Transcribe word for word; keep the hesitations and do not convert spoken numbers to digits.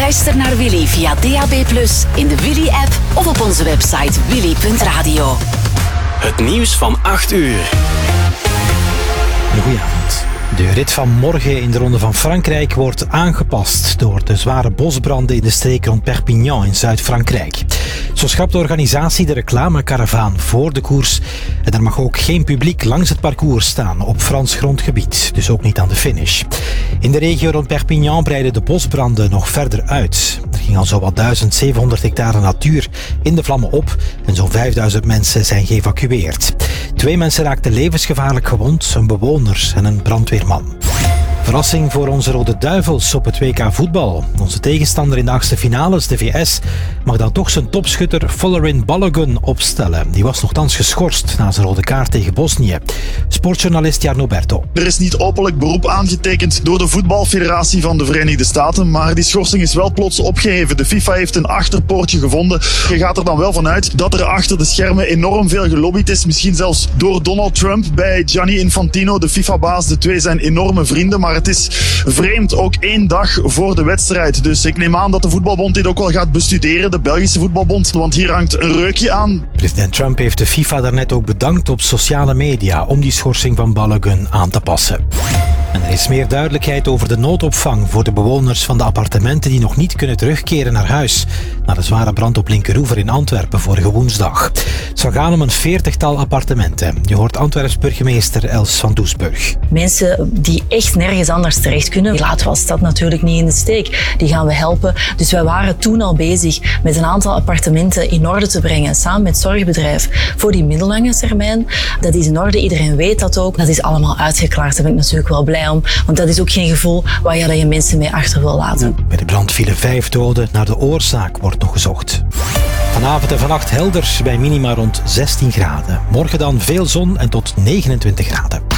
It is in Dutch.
Luister naar Willy via D A B plus, in de Willy-app of op onze website willy punt radio. Het nieuws van acht uur. Goedenavond. De rit van morgen in de Ronde van Frankrijk wordt aangepast door de zware bosbranden in de streek rond Perpignan in Zuid-Frankrijk. Zo schrapt de organisatie de reclamekaravaan voor de koers en er mag ook geen publiek langs het parcours staan op Frans grondgebied, dus ook niet aan de finish. In de regio rond Perpignan breiden de bosbranden nog verder uit. Er ging al zowat duizend zevenhonderd hectare natuur in de vlammen op en zo'n vijfduizend mensen zijn geëvacueerd. Twee mensen raakten levensgevaarlijk gewond, een bewoner en een brandweerman. Verrassing voor onze Rode Duivels op het W K voetbal. Onze tegenstander in de achtste finales, de V S, mag dan toch zijn topschutter Folarin Balogun opstellen. Die was nogthans geschorst na zijn rode kaart tegen Bosnië. Sportjournalist Jarno Berto. Er is niet openlijk beroep aangetekend door de voetbalfederatie van de Verenigde Staten, maar die schorsing is wel plots opgeheven. De FIFA heeft een achterpoortje gevonden. Je gaat er dan wel vanuit dat er achter de schermen enorm veel gelobbyd is. Misschien zelfs door Donald Trump bij Gianni Infantino, de FIFA-baas. De twee zijn enorme vrienden, maar het is vreemd, ook één dag voor de wedstrijd. Dus ik neem aan dat de voetbalbond dit ook wel gaat bestuderen, de Belgische voetbalbond, want hier hangt een reukje aan. President Trump heeft de FIFA daarnet ook bedankt op sociale media om die schorsing van Balogun aan te passen. En er is meer duidelijkheid over de noodopvang voor de bewoners van de appartementen die nog niet kunnen terugkeren naar huis na de zware brand op Linkeroever in Antwerpen vorige woensdag. Het zou gaan om een veertigtal appartementen. Je hoort Antwerps burgemeester Els van Doesburg. Mensen die echt nergens anders terecht kunnen, die laten we als stad natuurlijk niet in de steek. Die gaan we helpen. Dus wij waren toen al bezig met een aantal appartementen in orde te brengen, samen met het zorgbedrijf, voor die middellange termijn. Dat is in orde, iedereen weet dat ook. Dat is allemaal uitgeklaard, daar ben ik natuurlijk wel blij om. Want dat is ook geen gevoel waar je, dat je mensen mee achter wil laten. Bij de brand vielen vijf doden. Naar de oorzaak wordt nog gezocht. Vanavond en vannacht helder bij minima rond zestien graden. Morgen dan veel zon en tot negenentwintig graden.